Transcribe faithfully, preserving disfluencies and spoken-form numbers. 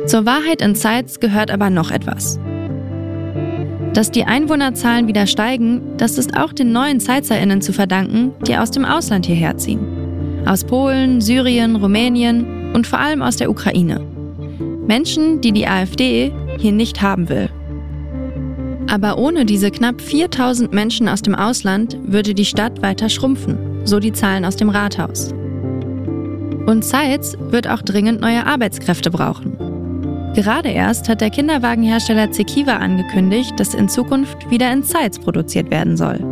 Zur Wahrheit in Zeitz gehört aber noch etwas. Dass die Einwohnerzahlen wieder steigen, das ist auch den neuen ZeitzerInnen zu verdanken, die aus dem Ausland hierher ziehen. Aus Polen, Syrien, Rumänien und vor allem aus der Ukraine. Menschen, die die AfD hier nicht haben will. Aber ohne diese knapp viertausend Menschen aus dem Ausland würde die Stadt weiter schrumpfen, so die Zahlen aus dem Rathaus. Und Zeitz wird auch dringend neue Arbeitskräfte brauchen. Gerade erst hat der Kinderwagenhersteller Zekiwa angekündigt, dass in Zukunft wieder in Zeitz produziert werden soll.